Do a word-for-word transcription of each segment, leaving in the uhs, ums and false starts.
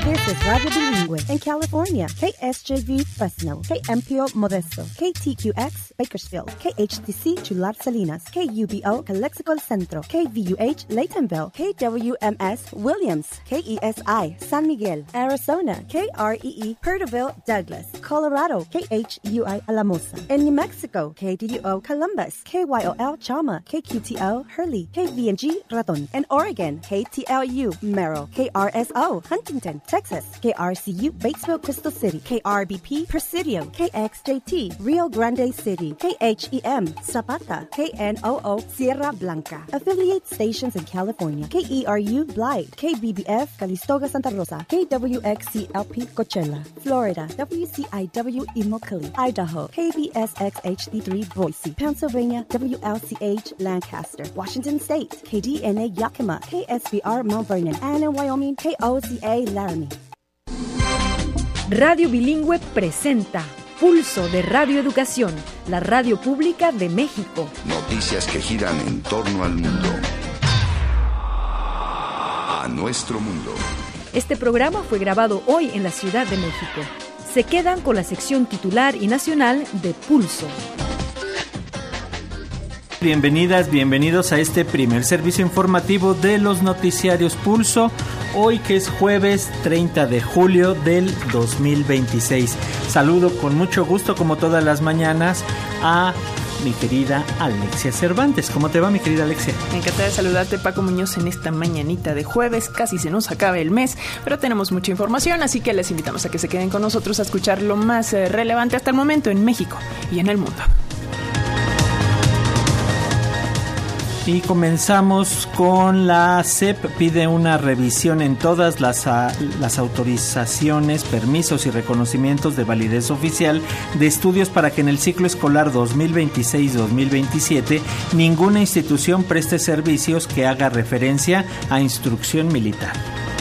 This is Radio Bilingüe in California. K S J V Fresno, K M P O Modesto, K T Q X Bakersfield, K H T C Chular Salinas, K U B O Calexico El Centro, K V U H Laytonville, K W M S Williams, K E S I San Miguel, Arizona, K R E E Perterville Douglas, Colorado, K H U I Alamosa. In New Mexico, K D U O Columbus, K Y O L Chama, K Q T O Hurley, K V N G Raton. In Oregon, K T L U Merrill, K R S O Huntington, Texas, K R C U Batesville Crystal City, K R B P Presidio, K X J T Rio Grande City, K H E M Zapata, K N O O Sierra Blanca. Affiliate stations in California, K E R U Blythe, K B B F Calistoga Santa Rosa, K W X C L P Coachella, Florida, W C I W Immokalee, Idaho, K B S X H D three Boise, Pennsylvania, W L C H Lancaster, Washington State, K D N A Yakima, K S B R Mount Vernon, and in Wyoming, K O C A Laramie. Radio Bilingüe presenta Pulso de Radio Educación, la radio pública de México. Noticias que giran en torno al mundo. A nuestro mundo. Este programa fue grabado hoy en la Ciudad de México. Se quedan con la sección titular y nacional de Pulso. Bienvenidas, bienvenidos a este primer servicio informativo de los noticiarios Pulso, hoy que es jueves treinta de julio del dos mil veintiséis. Saludo con mucho gusto, como todas las mañanas, a mi querida Alexia Cervantes. ¿Cómo te va, mi querida Alexia? Encantada de saludarte, Paco Muñoz, en esta mañanita de jueves. Casi se nos acaba el mes, pero tenemos mucha información, así que les invitamos a que se queden con nosotros a escuchar lo más eh, relevante hasta el momento en México y en el mundo. Y comenzamos con la S E P pide una revisión en todas las, a, las autorizaciones, permisos y reconocimientos de validez oficial de estudios para que en el ciclo escolar dos mil veintiséis dos mil veintisiete ninguna institución preste servicios que haga referencia a instrucción militar.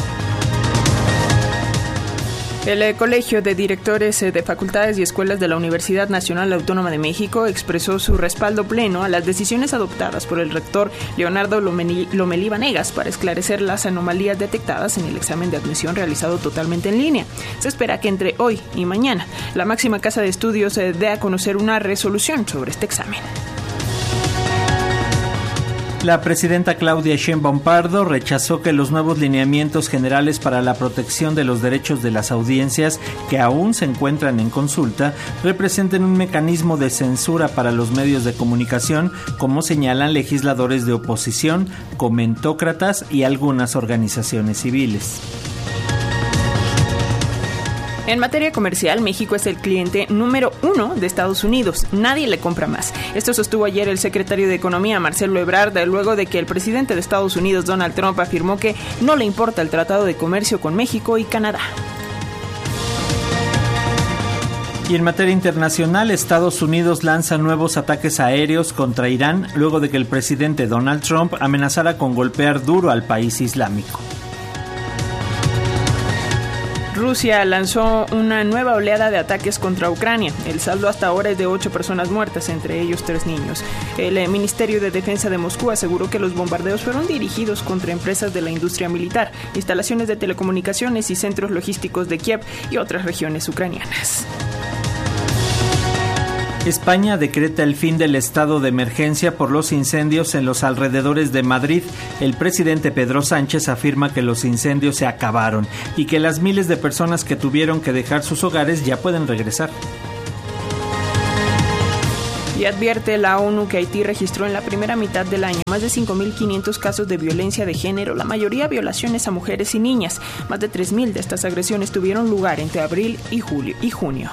El Colegio de Directores de Facultades y Escuelas de la Universidad Nacional Autónoma de México expresó su respaldo pleno a las decisiones adoptadas por el rector Leonardo Lomelí, Lomelí Vanegas para esclarecer las anomalías detectadas en el examen de admisión realizado totalmente en línea. Se espera que entre hoy y mañana la máxima casa de estudios dé a conocer una resolución sobre este examen. La presidenta Claudia Sheinbaum Pardo rechazó que los nuevos lineamientos generales para la protección de los derechos de las audiencias, que aún se encuentran en consulta, representen un mecanismo de censura para los medios de comunicación, como señalan legisladores de oposición, comentócratas y algunas organizaciones civiles. En materia comercial, México es el cliente número uno de Estados Unidos. Nadie le compra más. Esto sostuvo ayer el secretario de Economía, Marcelo Ebrard, luego de que el presidente de Estados Unidos, Donald Trump, afirmó que no le importa el Tratado de Comercio con México y Canadá. Y en materia internacional, Estados Unidos lanza nuevos ataques aéreos contra Irán luego de que el presidente Donald Trump amenazara con golpear duro al país islámico. Rusia lanzó una nueva oleada de ataques contra Ucrania. El saldo hasta ahora es de ocho personas muertas, entre ellos tres niños. El eh, Ministerio de Defensa de Moscú aseguró que los bombardeos fueron dirigidos contra empresas de la industria militar, instalaciones de telecomunicaciones y centros logísticos de Kiev y otras regiones ucranianas. España decreta el fin del estado de emergencia por los incendios en los alrededores de Madrid. El presidente Pedro Sánchez afirma que los incendios se acabaron y que las miles de personas que tuvieron que dejar sus hogares ya pueden regresar. Y advierte la ONU que Haití registró en la primera mitad del año más de cinco mil quinientos casos de violencia de género, la mayoría violaciones a mujeres y niñas. Más de tres mil de estas agresiones tuvieron lugar entre abril y julio y junio.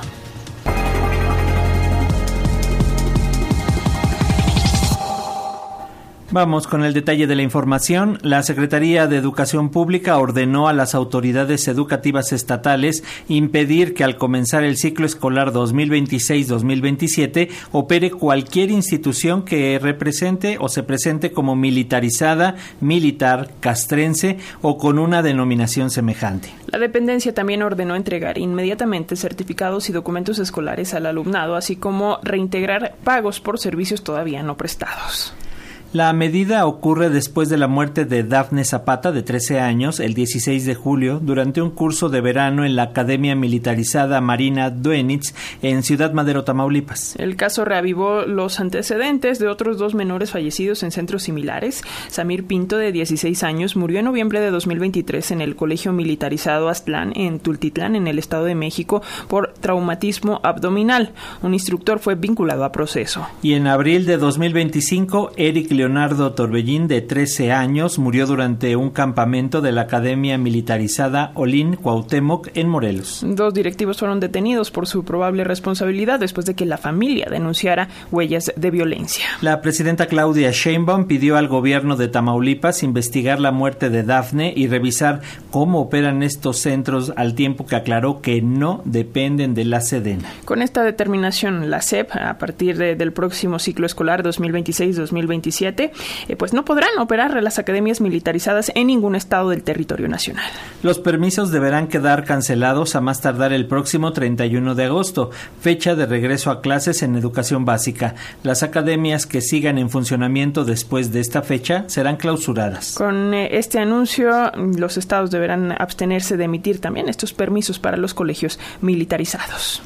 Vamos con el detalle de la información. La Secretaría de Educación Pública ordenó a las autoridades educativas estatales impedir que al comenzar el ciclo escolar dos mil veintiséis dos mil veintisiete opere cualquier institución que represente o se presente como militarizada, militar, castrense o con una denominación semejante. La dependencia también ordenó entregar inmediatamente certificados y documentos escolares al alumnado, así como reintegrar pagos por servicios todavía no prestados. La medida ocurre después de la muerte de Dafne Zapata, de trece años, el dieciséis de julio, durante un curso de verano en la Academia Militarizada Marina Dönitz en Ciudad Madero, Tamaulipas. El caso reavivó los antecedentes de otros dos menores fallecidos en centros similares. Samir Pinto, de dieciséis años, murió en noviembre de dos mil veintitrés en el Colegio Militarizado Aztlán, en Tultitlán, en el Estado de México, por traumatismo abdominal. Un instructor fue vinculado a proceso. Y en abril de dos mil veinticinco, Eric Leonardo Torbellín, de trece años, murió durante un campamento de la Academia Militarizada Olin Cuauhtémoc en Morelos. Dos directivos fueron detenidos por su probable responsabilidad después de que la familia denunciara huellas de violencia. La presidenta Claudia Sheinbaum pidió al gobierno de Tamaulipas investigar la muerte de Dafne y revisar cómo operan estos centros, al tiempo que aclaró que no dependen de la Sedena. Con esta determinación, la S E P, a partir de, del próximo ciclo escolar dos mil veintiséis dos mil veintisiete, Eh, pues no podrán operar las academias militarizadas en ningún estado del territorio nacional. Los permisos deberán quedar cancelados a más tardar el próximo treinta y uno de agosto, fecha de regreso a clases en educación básica. Las academias que sigan en funcionamiento después de esta fecha serán clausuradas. Con eh, este anuncio, los estados deberán abstenerse de emitir también estos permisos para los colegios militarizados.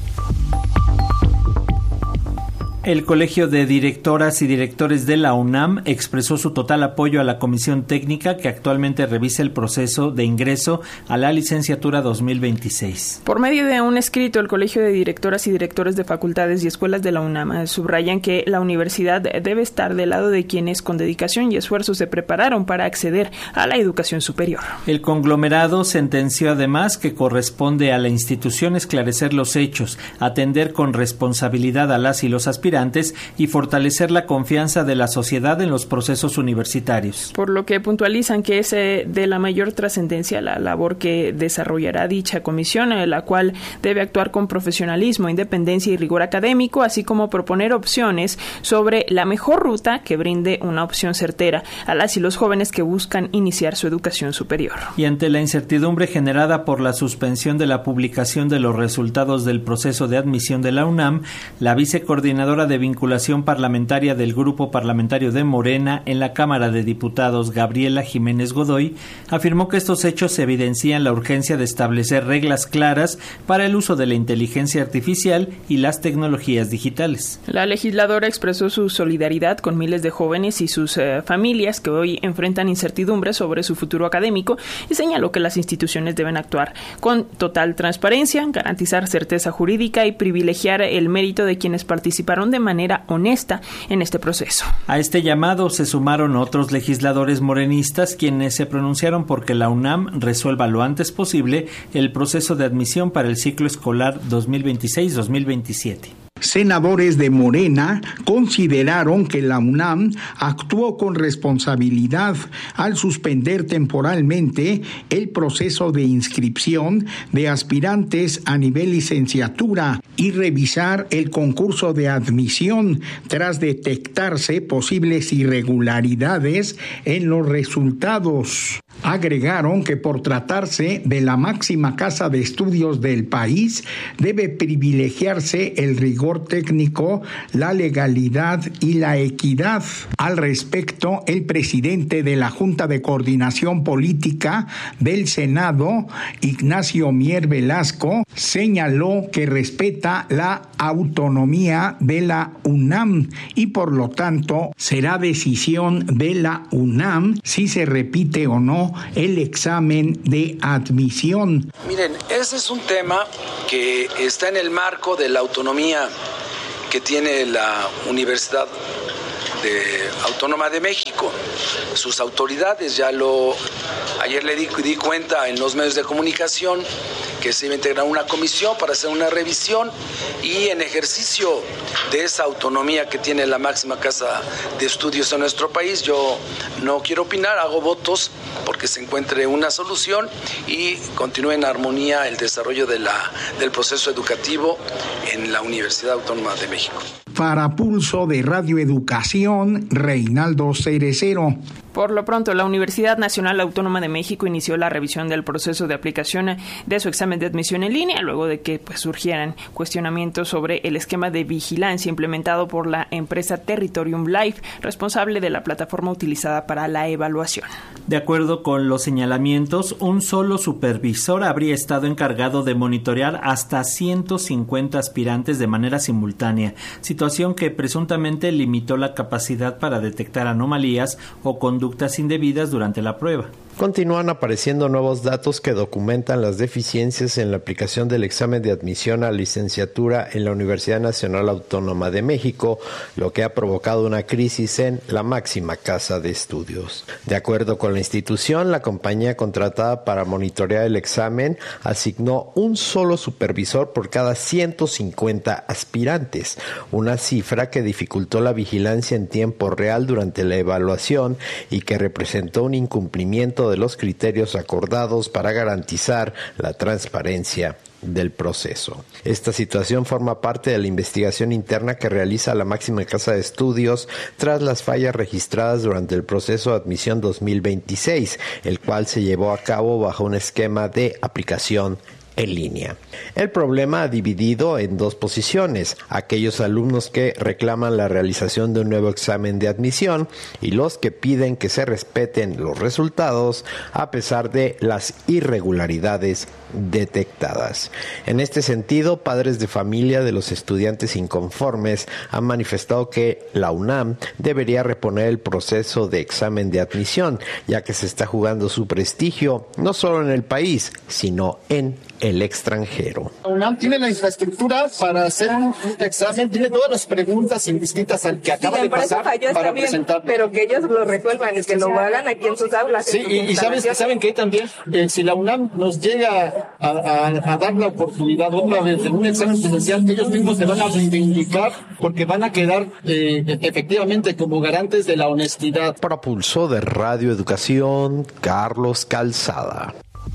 El Colegio de Directoras y Directores de la UNAM expresó su total apoyo a la comisión técnica que actualmente revisa el proceso de ingreso a la licenciatura dos mil veintiséis. Por medio de un escrito, el Colegio de Directoras y Directores de Facultades y Escuelas de la UNAM subrayan que la universidad debe estar del lado de quienes con dedicación y esfuerzo se prepararon para acceder a la educación superior. El conglomerado sentenció además que corresponde a la institución esclarecer los hechos, atender con responsabilidad a las y los aspirantes y fortalecer la confianza de la sociedad en los procesos universitarios. Por lo que puntualizan que es eh, de la mayor trascendencia la labor que desarrollará dicha comisión, eh, la cual debe actuar con profesionalismo, independencia y rigor académico, así como proponer opciones sobre la mejor ruta que brinde una opción certera a las y los jóvenes que buscan iniciar su educación superior. Y ante la incertidumbre generada por la suspensión de la publicación de los resultados del proceso de admisión de la UNAM, la vicecoordinadora de vinculación parlamentaria del Grupo Parlamentario de Morena en la Cámara de Diputados, Gabriela Jiménez Godoy, afirmó que estos hechos evidencian la urgencia de establecer reglas claras para el uso de la inteligencia artificial y las tecnologías digitales. La legisladora expresó su solidaridad con miles de jóvenes y sus eh, familias que hoy enfrentan incertidumbre sobre su futuro académico y señaló que las instituciones deben actuar con total transparencia, garantizar certeza jurídica y privilegiar el mérito de quienes participaron de manera honesta en este proceso. A este llamado se sumaron otros legisladores morenistas quienes se pronunciaron porque la UNAM resuelva lo antes posible el proceso de admisión para el ciclo escolar dos mil veintiséis dos mil veintisiete. Senadores de Morena consideraron que la UNAM actuó con responsabilidad al suspender temporalmente el proceso de inscripción de aspirantes a nivel licenciatura y revisar el concurso de admisión tras detectarse posibles irregularidades en los resultados. Agregaron que por tratarse de la máxima casa de estudios del país, debe privilegiarse el rigor técnico, la legalidad y la equidad. Al respecto, el presidente de la Junta de Coordinación Política del Senado, Ignacio Mier Velasco, señaló que respeta la autonomía de la UNAM y por lo tanto será decisión de la UNAM si se repite o no el examen de admisión. Miren, ese es un tema que está en el marco de la autonomía que tiene la Universidad de Autónoma de México. Sus autoridades, ya lo ayer le di, di cuenta en los medios de comunicación que se iba a integrar una comisión para hacer una revisión y en ejercicio de esa autonomía que tiene la máxima casa de estudios en nuestro país, yo no quiero opinar, hago votos porque se encuentre una solución y continúe en armonía el desarrollo de la, del proceso educativo en la Universidad Autónoma de México. Para Pulso de Radio Educación, Reinaldo Cerecero. Por lo pronto, la Universidad Nacional Autónoma de México inició la revisión del proceso de aplicación de su examen de admisión en línea, luego de que pues, surgieran cuestionamientos sobre el esquema de vigilancia implementado por la empresa Territorium Life, responsable de la plataforma utilizada para la evaluación. De acuerdo con los señalamientos, un solo supervisor habría estado encargado de monitorear hasta ciento cincuenta aspirantes de manera simultánea, situación que presuntamente limitó la capacidad para detectar anomalías o conductas indebidas durante la prueba. Continúan apareciendo nuevos datos que documentan las deficiencias en la aplicación del examen de admisión a licenciatura en la Universidad Nacional Autónoma de México, lo que ha provocado una crisis en la máxima casa de estudios. De acuerdo con la institución, la compañía contratada para monitorear el examen asignó un solo supervisor por cada ciento cincuenta aspirantes, una cifra que dificultó la vigilancia en tiempo real durante la evaluación y que representó un incumplimiento de los criterios acordados para garantizar la transparencia del proceso. Esta situación forma parte de la investigación interna que realiza la máxima casa de estudios tras las fallas registradas durante el proceso de admisión dos mil veintiséis, el cual se llevó a cabo bajo un esquema de aplicación en línea. El problema ha dividido en dos posiciones: aquellos alumnos que reclaman la realización de un nuevo examen de admisión y los que piden que se respeten los resultados a pesar de las irregularidades detectadas. En este sentido, padres de familia de los estudiantes inconformes han manifestado que la UNAM debería reponer el proceso de examen de admisión, ya que se está jugando su prestigio no solo en el país, sino en el extranjero. La UNAM tiene la infraestructura para hacer un examen, tiene todas las preguntas indistintas al que acaba sí, de pasar para bien, presentar. Pero que ellos lo resuelvan y que lo hagan aquí en sus aulas. Sí, y, y sabes, saben que también, eh, si la UNAM nos llega a, a, a dar la oportunidad otra vez de un examen presencial, ellos mismos se van a reivindicar porque van a quedar eh, efectivamente como garantes de la honestidad. Para Pulso de Radio Educación, Carlos Calzada.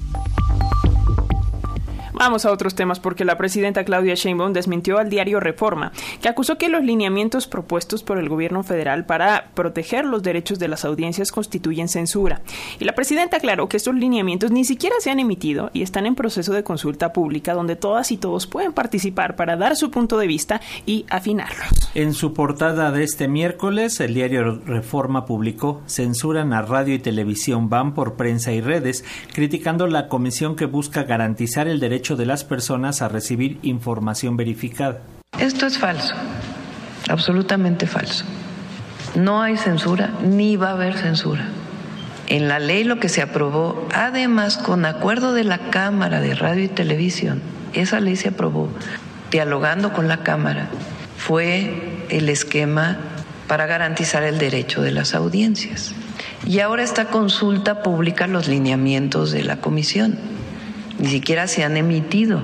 Vamos a otros temas porque la presidenta Claudia Sheinbaum desmintió al diario Reforma, que acusó que los lineamientos propuestos por el gobierno federal para proteger los derechos de las audiencias constituyen censura. Y la presidenta aclaró que estos lineamientos ni siquiera se han emitido y están en proceso de consulta pública donde todas y todos pueden participar para dar su punto de vista y afinarlos. En su portada de este miércoles, el diario Reforma publicó: censuran a radio y televisión, van por prensa y redes, criticando la comisión que busca garantizar el derecho de las personas a recibir información verificada. Esto es falso, absolutamente falso. No hay censura, ni va a haber censura. En la ley lo que se aprobó, además con acuerdo de la Cámara de Radio y Televisión, esa ley se aprobó dialogando con la Cámara, fue el esquema para garantizar el derecho de las audiencias. Y ahora esta consulta pública los lineamientos de la comisión. Ni siquiera se han emitido,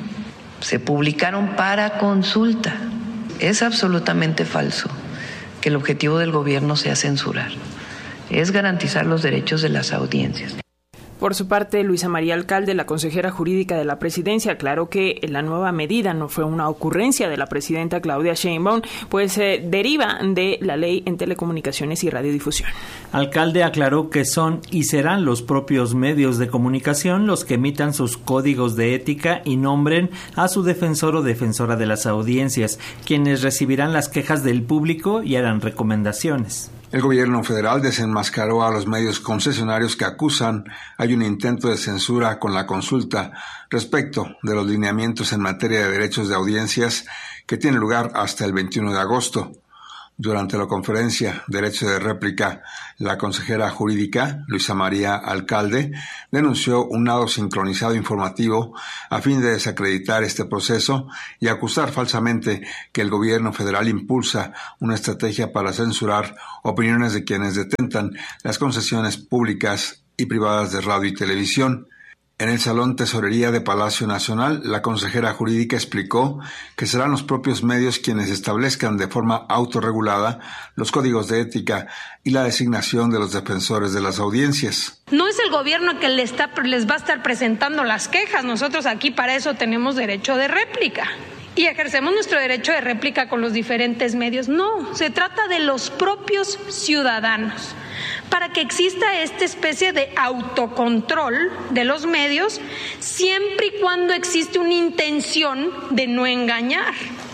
se publicaron para consulta. Es absolutamente falso que el objetivo del gobierno sea censurar, es garantizar los derechos de las audiencias. Por su parte, Luisa María Alcalde, la consejera jurídica de la presidencia, aclaró que la nueva medida no fue una ocurrencia de la presidenta Claudia Sheinbaum, pues eh, deriva de la ley en telecomunicaciones y radiodifusión. Alcalde aclaró que son y serán los propios medios de comunicación los que emitan sus códigos de ética y nombren a su defensor o defensora de las audiencias, quienes recibirán las quejas del público y harán recomendaciones. El gobierno federal desenmascaró a los medios concesionarios que acusan hay un intento de censura con la consulta respecto de los lineamientos en materia de derechos de audiencias que tiene lugar hasta el veintiuno de agosto. Durante la conferencia Derecho de Réplica, la consejera jurídica, Luisa María Alcalde, denunció un nado sincronizado informativo a fin de desacreditar este proceso y acusar falsamente que el gobierno federal impulsa una estrategia para censurar opiniones de quienes detentan las concesiones públicas y privadas de radio y televisión. En el Salón Tesorería de Palacio Nacional, la consejera jurídica explicó que serán los propios medios quienes establezcan de forma autorregulada los códigos de ética y la designación de los defensores de las audiencias. No es el gobierno que les, está, les va a estar presentando las quejas. Nosotros aquí para eso tenemos derecho de réplica. y ejercemos nuestro derecho de réplica con los diferentes medios. No, se trata de los propios ciudadanos, para que exista esta especie de autocontrol de los medios, siempre y cuando existe una intención de no engañar,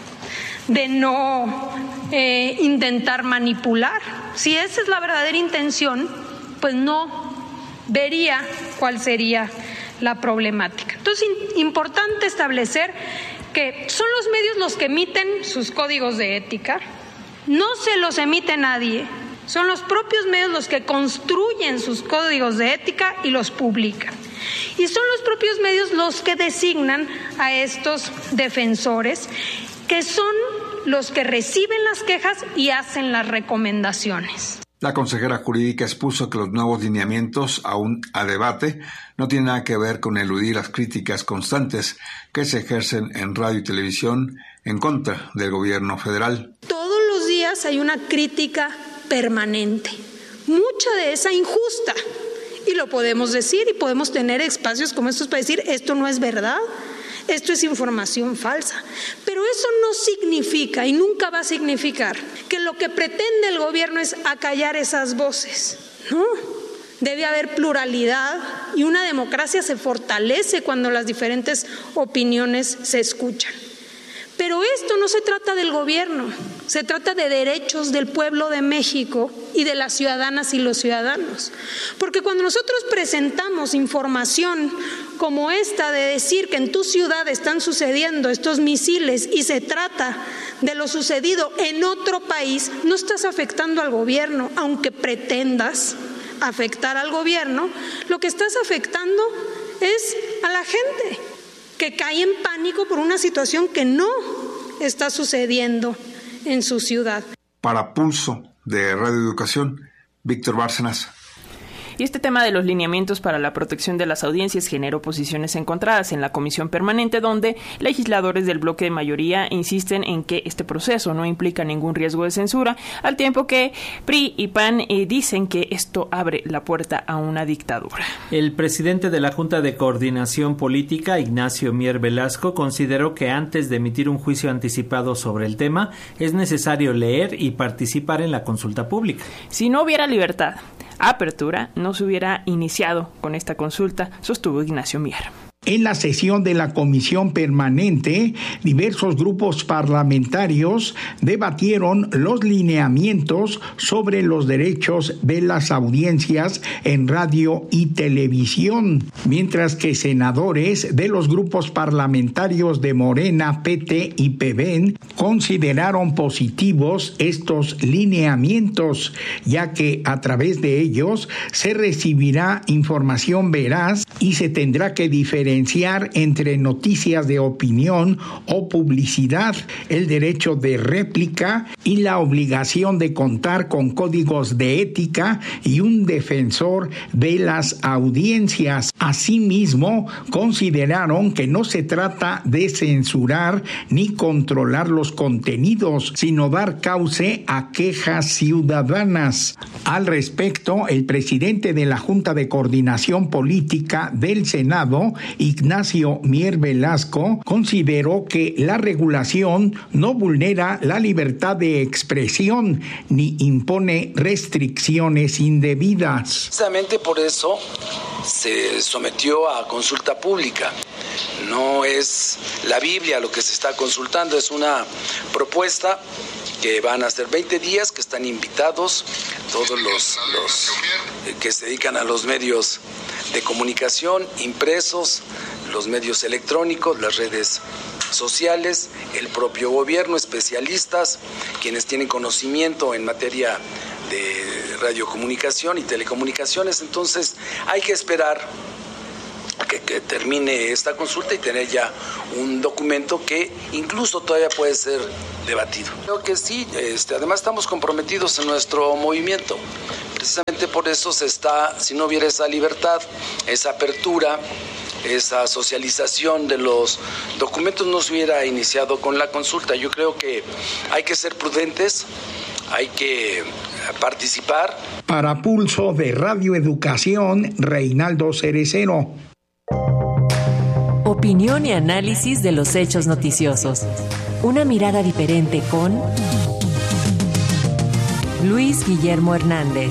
de no eh, intentar manipular. Si esa es la verdadera intención, pues no vería cuál sería la problemática. Entonces, es importante establecer que son los medios los que emiten sus códigos de ética, no se los emite nadie. Son los propios medios los que construyen sus códigos de ética y los publican. Y son los propios medios los que designan a estos defensores, que son los que reciben las quejas y hacen las recomendaciones. La consejera jurídica expuso que los nuevos lineamientos, aún a debate, no tienen nada que ver con eludir las críticas constantes que se ejercen en radio y televisión en contra del gobierno federal. Todos los días hay una crítica permanente, mucha de esa injusta, y lo podemos decir, y podemos tener espacios como estos para decir esto no es verdad, esto es información falsa, pero eso no significa y nunca va a significar que lo que pretende el gobierno es acallar esas voces. No, debe haber pluralidad, y una democracia se fortalece cuando las diferentes opiniones se escuchan. Pero esto no se trata del gobierno, se trata de derechos del pueblo de México y de las ciudadanas y los ciudadanos. Porque cuando nosotros presentamos información como esta de decir que en tu ciudad están sucediendo estos misiles y se trata de lo sucedido en otro país, no estás afectando al gobierno, aunque pretendas afectar al gobierno, lo que estás afectando es a la gente, que cae en pánico por una situación que no está sucediendo en su ciudad. Para Pulso de Radio Educación, Víctor Bárcenas. Y este tema de los lineamientos para la protección de las audiencias generó posiciones encontradas en la comisión permanente, donde legisladores del bloque de mayoría insisten en que este proceso no implica ningún riesgo de censura, al tiempo que P R I y P A N eh, dicen que esto abre la puerta a una dictadura. El presidente de la Junta de Coordinación Política, Ignacio Mier Velasco, consideró que antes de emitir un juicio anticipado sobre el tema, es necesario leer y participar en la consulta pública. Si no hubiera libertad, apertura, no se hubiera iniciado con esta consulta, sostuvo Ignacio Mier. En la sesión de la Comisión Permanente, diversos grupos parlamentarios debatieron los lineamientos sobre los derechos de las audiencias en radio y televisión, mientras que senadores de los grupos parlamentarios de Morena, P T y P B E N consideraron positivos estos lineamientos, ya que a través de ellos se recibirá información veraz y se tendrá que diferenciar entre noticias de opinión o publicidad, el derecho de réplica y la obligación de contar con códigos de ética y un defensor de las audiencias. Asimismo, consideraron que no se trata de censurar ni controlar los contenidos, sino dar cauce a quejas ciudadanas. Al respecto, el presidente de la Junta de Coordinación Política del Senado, Ignacio Mier Velasco, consideró que la regulación no vulnera la libertad de expresión ni impone restricciones indebidas. Precisamente por eso se sometió a consulta pública. No es la Biblia lo que se está consultando, es una propuesta que van a ser veinte días, que están invitados todos los, los que se dedican a los medios de comunicación, impresos, los medios electrónicos, las redes sociales, el propio gobierno, especialistas, quienes tienen conocimiento en materia de radiocomunicación y telecomunicaciones. Entonces hay que esperar a que, que termine esta consulta y tener ya un documento que incluso todavía puede ser debatido. Creo que sí, este, además estamos comprometidos en nuestro movimiento. Precisamente por eso se está, si no hubiera esa libertad, esa apertura, esa socialización de los documentos, no se hubiera iniciado con la consulta. Yo creo que hay que ser prudentes, hay que participar. Para Pulso de Radio Educación, Reinaldo Cerecero. Opinión y análisis de los hechos noticiosos. Una mirada diferente con Luis Guillermo Hernández.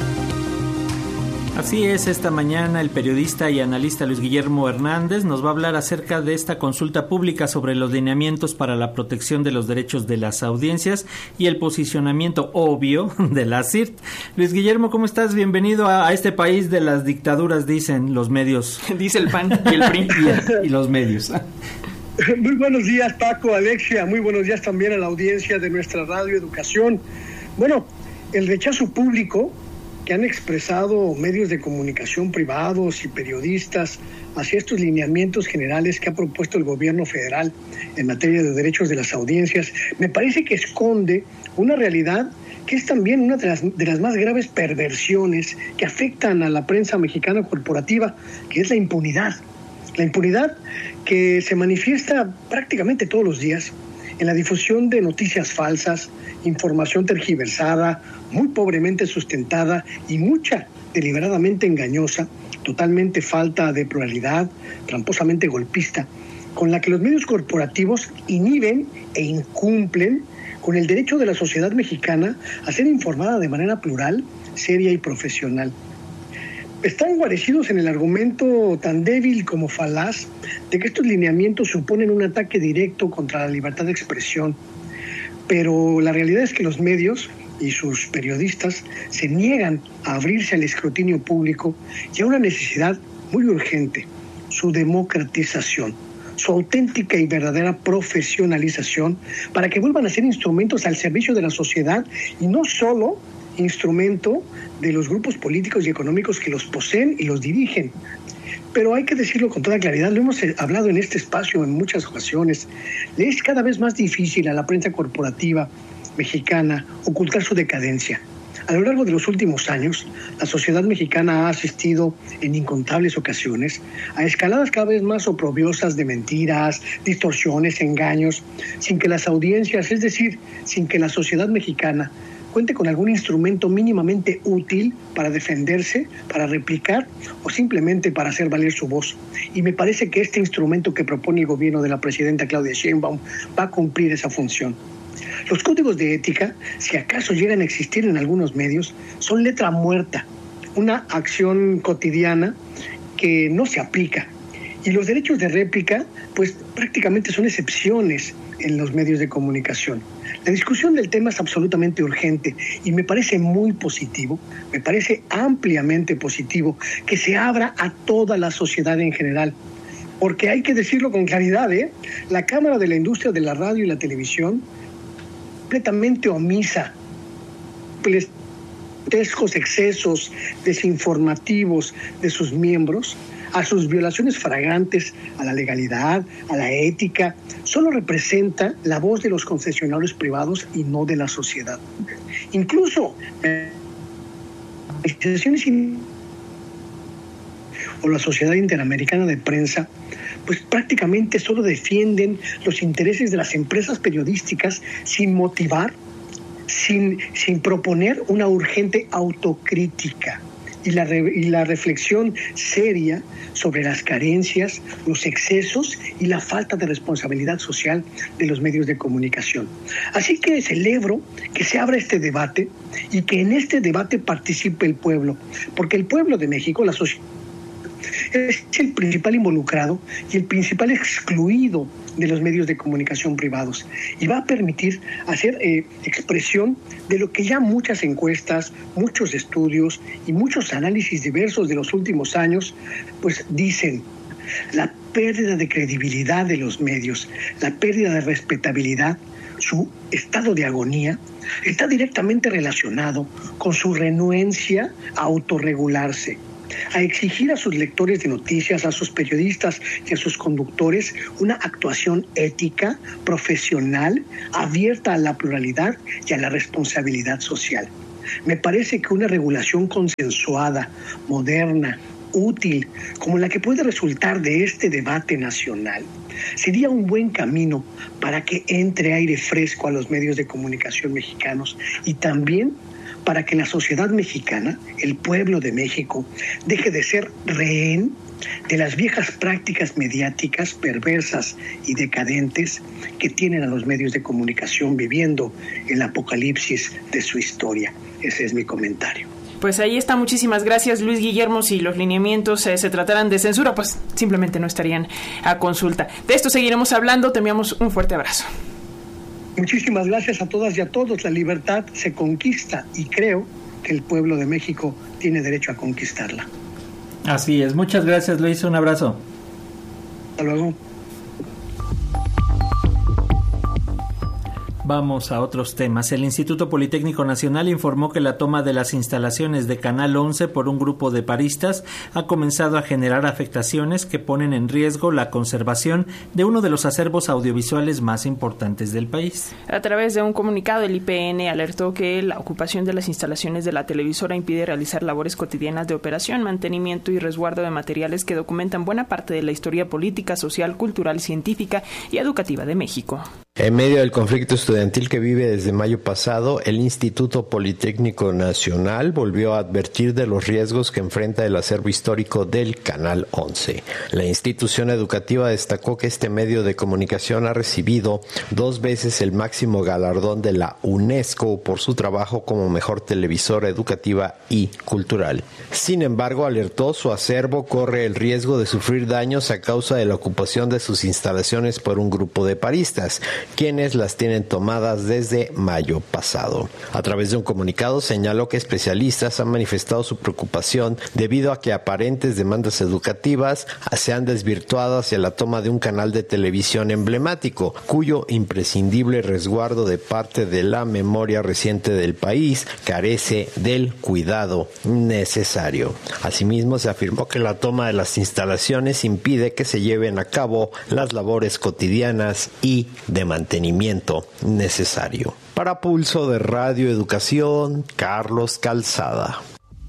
Así es, esta mañana el periodista y analista Luis Guillermo Hernández nos va a hablar acerca de esta consulta pública sobre los lineamientos para la protección de los derechos de las audiencias y el posicionamiento obvio de la C I R T. Luis Guillermo, ¿cómo estás? Bienvenido a, a este país de las dictaduras, dicen los medios. Dice el P A N y el P R I. y, y los medios. Muy buenos días, Paco, Alexia. Muy buenos días también a la audiencia de nuestra Radio Educación. Bueno, el rechazo público que han expresado medios de comunicación privados y periodistas hacia estos lineamientos generales que ha propuesto el gobierno federal en materia de derechos de las audiencias, me parece que esconde una realidad que es también una de las, de las más graves perversiones que afectan a la prensa mexicana corporativa, que es la impunidad. La impunidad que se manifiesta prácticamente todos los días en la difusión de noticias falsas, información tergiversada, muy pobremente sustentada y mucha deliberadamente engañosa, totalmente falta de pluralidad, tramposamente golpista, con la que los medios corporativos inhiben e incumplen con el derecho de la sociedad mexicana a ser informada de manera plural, seria y profesional. Están guarecidos en el argumento tan débil como falaz de que estos lineamientos suponen un ataque directo contra la libertad de expresión. Pero la realidad es que los medios y sus periodistas se niegan a abrirse al escrutinio público y a una necesidad muy urgente, su democratización, su auténtica y verdadera profesionalización para que vuelvan a ser instrumentos al servicio de la sociedad y no solo instrumento de los grupos políticos y económicos que los poseen y los dirigen. Pero hay que decirlo con toda claridad, lo hemos hablado en este espacio en muchas ocasiones, le es cada vez más difícil a la prensa corporativa mexicana ocultar su decadencia. A lo largo de los últimos años, la sociedad mexicana ha asistido en incontables ocasiones a escaladas cada vez más oprobiosas de mentiras, distorsiones, engaños, sin que las audiencias, es decir, sin que la sociedad mexicana cuente con algún instrumento mínimamente útil para defenderse, para replicar o simplemente para hacer valer su voz. Y me parece que este instrumento que propone el gobierno de la presidenta Claudia Sheinbaum va a cumplir esa función. Los códigos de ética, si acaso llegan a existir en algunos medios, son letra muerta, una acción cotidiana que no se aplica. Y los derechos de réplica, pues prácticamente son excepciones en los medios de comunicación. La discusión del tema es absolutamente urgente y me parece muy positivo, me parece ampliamente positivo que se abra a toda la sociedad en general. Porque hay que decirlo con claridad, ¿eh? La Cámara de la Industria de la Radio y la Televisión, completamente omisa, grotescos excesos desinformativos de sus miembros, a sus violaciones flagrantes a la legalidad, a la ética, solo representa la voz de los concesionarios privados y no de la sociedad. Incluso eh, o la Sociedad Interamericana de Prensa, pues prácticamente solo defienden los intereses de las empresas periodísticas sin motivar, sin, sin proponer una urgente autocrítica y la, re, y la reflexión seria sobre las carencias, los excesos y la falta de responsabilidad social de los medios de comunicación. Así que celebro que se abra este debate y que en este debate participe el pueblo, porque el pueblo de México, la sociedad, es el principal involucrado y el principal excluido de los medios de comunicación privados y va a permitir hacer eh, expresión de lo que ya muchas encuestas, muchos estudios y muchos análisis diversos de los últimos años pues dicen: la pérdida de credibilidad de los medios, la pérdida de respetabilidad, su estado de agonía está directamente relacionado con su renuencia a autorregularse, a exigir a sus lectores de noticias, a sus periodistas y a sus conductores una actuación ética, profesional, abierta a la pluralidad y a la responsabilidad social. Me parece que una regulación consensuada, moderna, útil, como la que puede resultar de este debate nacional, sería un buen camino para que entre aire fresco a los medios de comunicación mexicanos y también para que la sociedad mexicana, el pueblo de México, deje de ser rehén de las viejas prácticas mediáticas perversas y decadentes que tienen a los medios de comunicación viviendo el apocalipsis de su historia. Ese es mi comentario. Pues ahí está, muchísimas gracias, Luis Guillermo. Si los lineamientos eh, se trataran de censura, pues simplemente no estarían a consulta. De esto seguiremos hablando, te enviamos un fuerte abrazo. Muchísimas gracias a todas y a todos. La libertad se conquista y creo que el pueblo de México tiene derecho a conquistarla. Así es, muchas gracias, Luis, un abrazo. Hasta luego. Vamos a otros temas. El Instituto Politécnico Nacional informó que la toma de las instalaciones de Canal once por un grupo de paristas ha comenzado a generar afectaciones que ponen en riesgo la conservación de uno de los acervos audiovisuales más importantes del país. A través de un comunicado, el I P N alertó que la ocupación de las instalaciones de la televisora impide realizar labores cotidianas de operación, mantenimiento y resguardo de materiales que documentan buena parte de la historia política, social, cultural, científica y educativa de México. En medio del conflicto estudiantil que vive desde mayo pasado, el Instituto Politécnico Nacional volvió a advertir de los riesgos que enfrenta el acervo histórico del Canal once. La institución educativa destacó que este medio de comunicación ha recibido dos veces el máximo galardón de la UNESCO por su trabajo como mejor televisora educativa y cultural. Sin embargo, alertó, su acervo corre el riesgo de sufrir daños a causa de la ocupación de sus instalaciones por un grupo de paristas, quienes las tienen tomadas desde mayo pasado. A través de un comunicado señaló que especialistas han manifestado su preocupación debido a que aparentes demandas educativas se han desvirtuado hacia la toma de un canal de televisión emblemático, cuyo imprescindible resguardo de parte de la memoria reciente del país carece del cuidado necesario. Asimismo, se afirmó que la toma de las instalaciones impide que se lleven a cabo las labores cotidianas y de mantenimiento necesario. Para Pulso de Radio Educación, Carlos Calzada.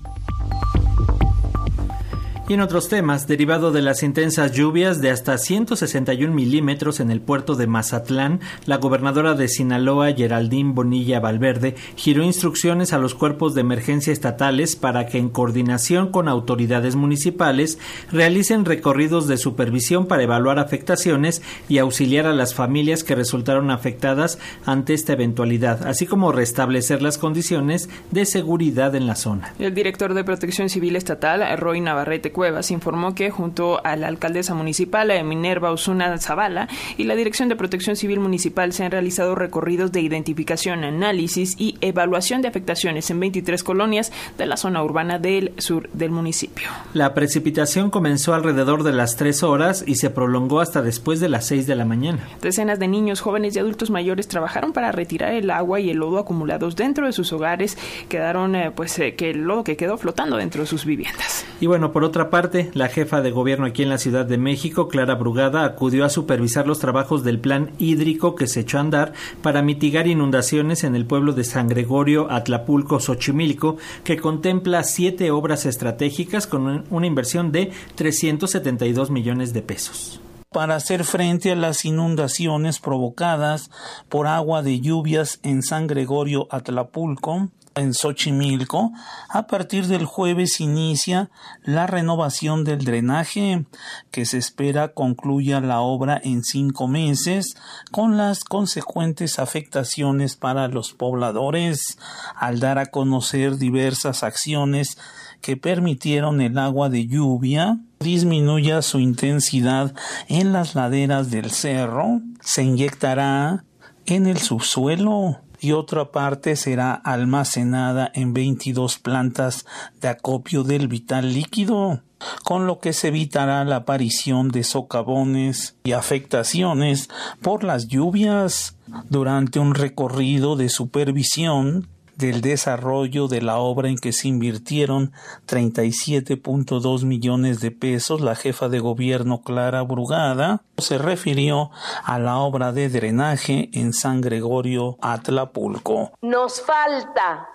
Y en otros temas, derivado de las intensas lluvias de hasta ciento sesenta y un milímetros en el puerto de Mazatlán, la gobernadora de Sinaloa, Geraldine Bonilla Valverde, giró instrucciones a los cuerpos de emergencia estatales para que, en coordinación con autoridades municipales, realicen recorridos de supervisión para evaluar afectaciones y auxiliar a las familias que resultaron afectadas ante esta eventualidad, así como restablecer las condiciones de seguridad en la zona. El director de Protección Civil Estatal, Roy Navarrete Cuevas, informó que junto a la alcaldesa municipal, Minerva Osuna Zavala, y la Dirección de Protección Civil Municipal se han realizado recorridos de identificación, análisis y evaluación de afectaciones en veintitrés colonias de la zona urbana del sur del municipio. La precipitación comenzó alrededor de las tres horas y se prolongó hasta después de las seis de la mañana. Decenas de niños, jóvenes y adultos mayores trabajaron para retirar el agua y el lodo acumulados dentro de sus hogares. Quedaron, eh, pues, eh, que el lodo que quedó flotando dentro de sus viviendas. Y bueno, por otra parte, la jefa de gobierno aquí en la Ciudad de México, Clara Brugada, acudió a supervisar los trabajos del plan hídrico que se echó a andar para mitigar inundaciones en el pueblo de San Gregorio, Atlapulco, Xochimilco, que contempla siete obras estratégicas con una inversión de trescientos setenta y dos millones de pesos. Para hacer frente a las inundaciones provocadas por agua de lluvias en San Gregorio, Atlapulco, en Xochimilco, a partir del jueves inicia la renovación del drenaje, que se espera concluya la obra en cinco meses, con las consecuentes afectaciones para los pobladores, al dar a conocer diversas acciones que permitieron el agua de lluvia disminuya su intensidad en las laderas del cerro, se inyectará en el subsuelo y otra parte será almacenada en veintidós plantas de acopio del vital líquido, con lo que se evitará la aparición de socavones y afectaciones por las lluvias. Durante un recorrido de supervisión del desarrollo de la obra en que se invirtieron treinta y siete punto dos millones de pesos, la jefa de gobierno Clara Brugada se refirió a la obra de drenaje en San Gregorio, Atlapulco. Nos falta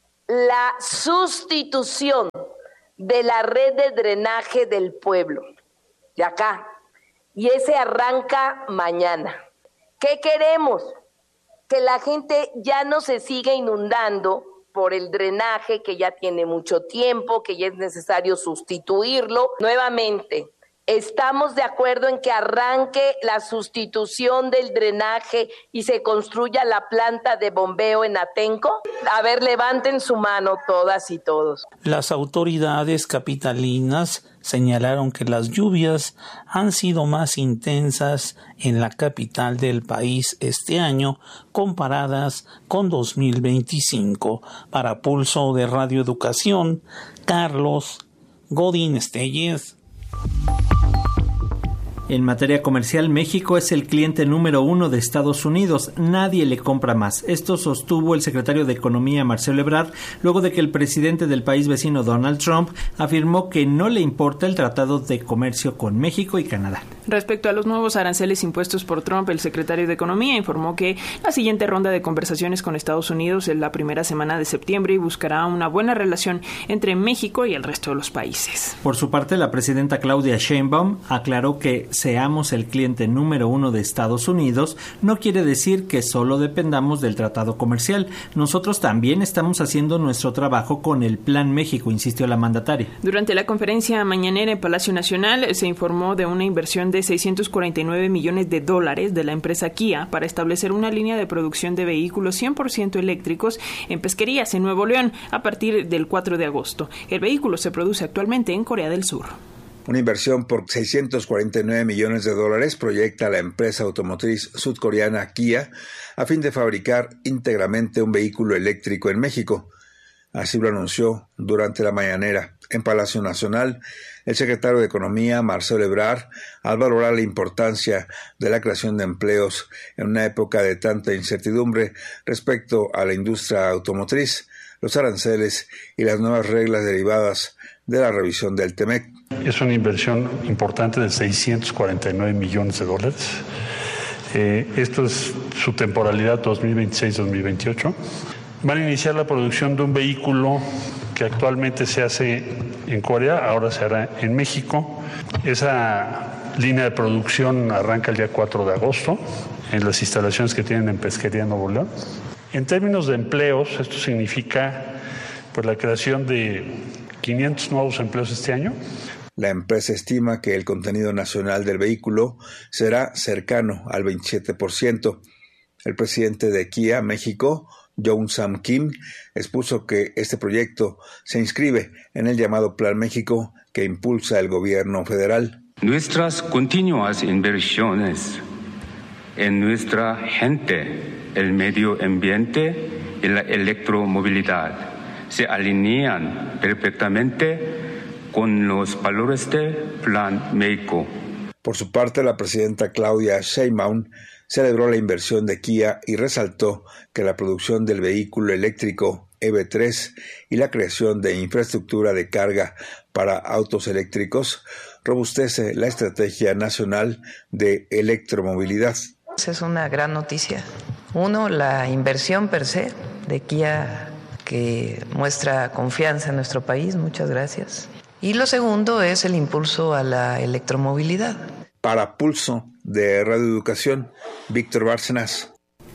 la sustitución de la red de drenaje del pueblo, de acá, y ese arranca mañana. ¿Qué queremos? Que la gente ya no se siga inundando por el drenaje que ya tiene mucho tiempo, que ya es necesario sustituirlo. Nuevamente, ¿estamos de acuerdo en que arranque la sustitución del drenaje y se construya la planta de bombeo en Atenco? A ver, levanten su mano todas y todos. Las autoridades capitalinas señalaron que las lluvias han sido más intensas en la capital del país este año comparadas con dos mil veinticinco. Para Pulso de Radio Educación, Carlos Godín Estelles. En materia comercial, México es el cliente número uno de Estados Unidos. Nadie le compra más. Esto sostuvo el secretario de Economía, Marcelo Ebrard, luego de que el presidente del país vecino, Donald Trump, afirmó que no le importa el Tratado de Comercio con México y Canadá. Respecto a los nuevos aranceles impuestos por Trump, el secretario de Economía informó que la siguiente ronda de conversaciones con Estados Unidos es la primera semana de septiembre y buscará una buena relación entre México y el resto de los países. Por su parte, la presidenta Claudia Sheinbaum aclaró que seamos el cliente número uno de Estados Unidos no quiere decir que solo dependamos del tratado comercial. Nosotros también estamos haciendo nuestro trabajo con el Plan México, insistió la mandataria. Durante la conferencia mañanera en Palacio Nacional se informó de una inversión de seiscientos cuarenta y nueve millones de dólares de la empresa Kia para establecer una línea de producción de vehículos cien por ciento eléctricos en Pesquerías, en Nuevo León, a partir del cuatro de agosto. El vehículo se produce actualmente en Corea del Sur. Una inversión por seiscientos cuarenta y nueve millones de dólares proyecta la empresa automotriz sudcoreana Kia a fin de fabricar íntegramente un vehículo eléctrico en México. Así lo anunció durante la mañanera en Palacio Nacional el secretario de Economía, Marcelo Ebrard, al valorar la importancia de la creación de empleos en una época de tanta incertidumbre respecto a la industria automotriz, los aranceles y las nuevas reglas derivadas de la revisión del TEMEC. Es una inversión importante de seiscientos cuarenta y nueve millones de dólares. Eh, esto es su temporalidad dos mil veintiséis a dos mil veintiocho. Van a iniciar la producción de un vehículo que actualmente se hace en Corea, ahora se hará en México. Esa línea de producción arranca el día cuatro de agosto en las instalaciones que tienen en Pesquería, Nuevo León. En términos de empleos, esto significa pues, la creación de quinientos nuevos empleos este año. La empresa estima que el contenido nacional del vehículo será cercano al veintisiete por ciento. El presidente de Kia México, Young Sam Kim, expuso que este proyecto se inscribe en el llamado Plan México que impulsa el gobierno federal. Nuestras continuas inversiones en nuestra gente, el medio ambiente y la electromovilidad se alinean perfectamente con los valores del Plan México. Por su parte, la presidenta Claudia Sheinbaum celebró la inversión de Kia y resaltó que la producción del vehículo eléctrico E V tres y la creación de infraestructura de carga para autos eléctricos robustece la estrategia nacional de electromovilidad. Es una gran noticia. Uno, la inversión per se de Kia, que muestra confianza en nuestro país, muchas gracias. Y lo segundo es el impulso a la electromovilidad. Para Pulso de Radio Educación, Víctor Bárcenas.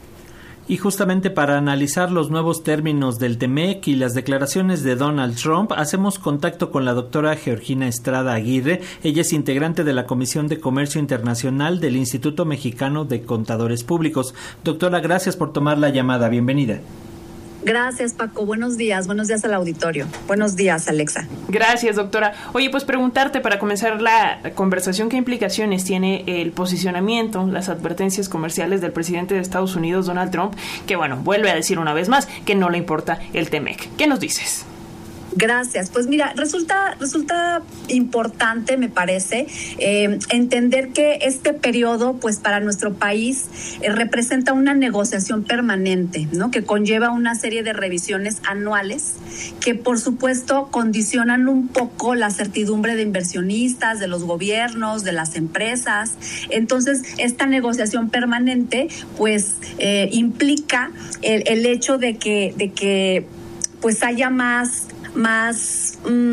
Y justamente para analizar los nuevos términos del TEMEC y las declaraciones de Donald Trump, hacemos contacto con la doctora Georgina Estrada Aguirre. Ella es integrante de la Comisión de Comercio Internacional del Instituto Mexicano de Contadores Públicos. Doctora, gracias por tomar la llamada. Bienvenida. Gracias, Paco. Buenos días. Buenos días al auditorio. Buenos días, Alexa. Gracias, doctora. Oye, pues preguntarte para comenzar la conversación, ¿qué implicaciones tiene el posicionamiento, las advertencias comerciales del presidente de Estados Unidos, Donald Trump, que, bueno, vuelve a decir una vez más que no le importa el TEMEC? ¿Qué nos dices? Gracias. Pues mira, resulta resulta importante, me parece, eh, entender que este periodo, pues para nuestro país, eh, representa una negociación permanente, ¿no? Que conlleva una serie de revisiones anuales que, por supuesto, condicionan un poco la certidumbre de inversionistas, de los gobiernos, de las empresas. Entonces, esta negociación permanente, pues, eh, implica el, el hecho de que, de que, pues, haya más más mmm,